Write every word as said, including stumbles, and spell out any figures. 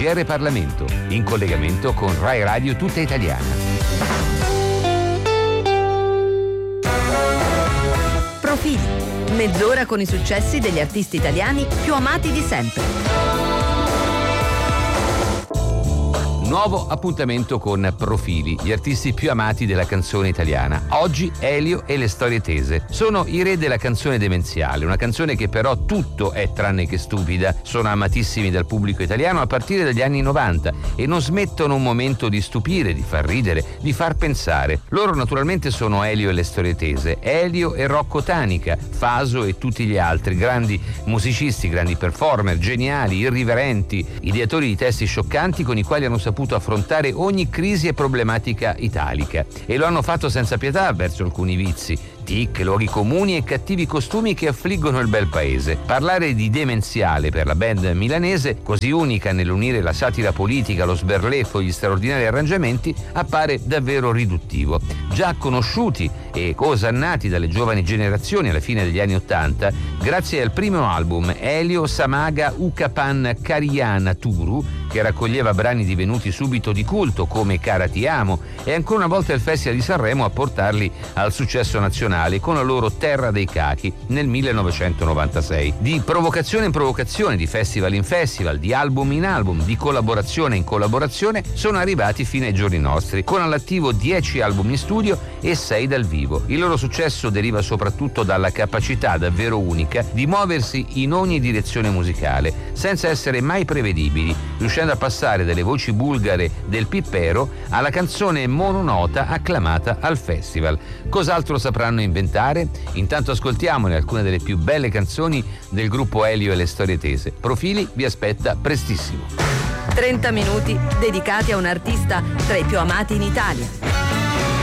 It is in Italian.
G R Parlamento, in collegamento con Rai Radio Tutta Italiana. Profili, mezz'ora con i successi degli artisti italiani più amati di sempre. Nuovo appuntamento con Profili, gli artisti più amati della canzone italiana. Oggi Elio e le storie tese. Sono i re della canzone demenziale, una canzone che però tutto è tranne che stupida. Sono amatissimi dal pubblico italiano a partire dagli anni novanta e non smettono un momento di stupire, di far ridere, di far pensare. Loro naturalmente sono Elio e le storie tese, Elio e Rocco Tanica, Faso e tutti gli altri, grandi musicisti, grandi performer, geniali, irriverenti, ideatori di testi scioccanti con i quali hanno saputo affrontare ogni crisi e problematica italica, e lo hanno fatto senza pietà verso alcuni vizi, tic, luoghi comuni e cattivi costumi che affliggono il bel paese. Parlare di demenziale per la band milanese, così unica nell'unire la satira politica, lo sberleffo e gli straordinari arrangiamenti, appare davvero riduttivo. Già conosciuti e osannati dalle giovani generazioni alla fine degli anni Ottanta, grazie al primo album Elio Samaga Ukapan Kariana Turu, che raccoglieva brani divenuti subito di culto come Cara ti amo, e ancora una volta il Festival di Sanremo a portarli al successo nazionale con la loro Terra dei Cachi nel millenovecentonovantasei. Di provocazione in provocazione, di festival in festival, di album in album, di collaborazione in collaborazione, sono arrivati fino ai giorni nostri, con all'attivo dieci album in studio e sei dal vivo. Il loro successo deriva soprattutto dalla capacità davvero unica di muoversi in ogni direzione musicale, senza essere mai prevedibili, riuscendo a passare dalle voci bulgare del Pippero alla canzone mononota acclamata al festival. Cos'altro sapranno inventare? Intanto ascoltiamone alcune delle più belle canzoni del gruppo Elio e le storie tese. Profili vi aspetta prestissimo. trenta minuti dedicati a un artista tra i più amati in Italia.